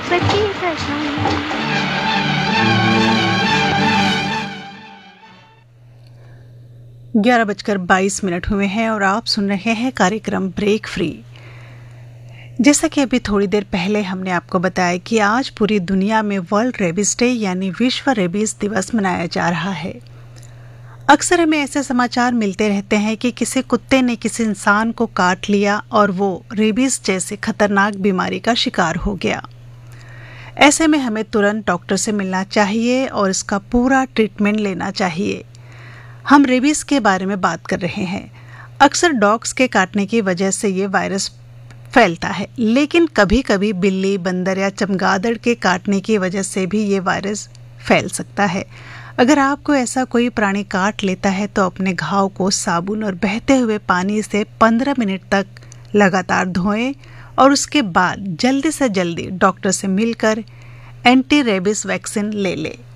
सच्ची कसम। 11:22 हुए हैं और आप सुन रहे हैं कार्यक्रम ब्रेक फ्री। जैसा कि अभी थोड़ी देर पहले हमने आपको बताया कि आज पूरी दुनिया में वर्ल्ड रेबीज डे यानी विश्व रेबीज दिवस मनाया जा रहा है। अक्सर हमें ऐसे समाचार मिलते रहते हैं कि किसी कुत्ते ने किसी इंसान को काट लिया और वो रेबीज जैसे खतरनाक बीमारी का शिकार हो गया। ऐसे में हमें तुरंत डॉक्टर से मिलना चाहिए और इसका पूरा ट्रीटमेंट लेना चाहिए। हम रेबीज के बारे में बात कर रहे हैं। अक्सर डॉग्स के काटने की वजह से ये वायरस फैलता है, लेकिन कभी कभी बिल्ली, बंदर या चमगादड़ के काटने की वजह से भी ये वायरस फैल सकता है। अगर आपको ऐसा कोई प्राणी काट लेता है तो अपने घाव को साबुन और बहते हुए पानी से 15 मिनट तक लगातार धोएं और उसके बाद जल्दी से जल्दी डॉक्टर से मिलकर एंटी रेबीज वैक्सीन ले लें।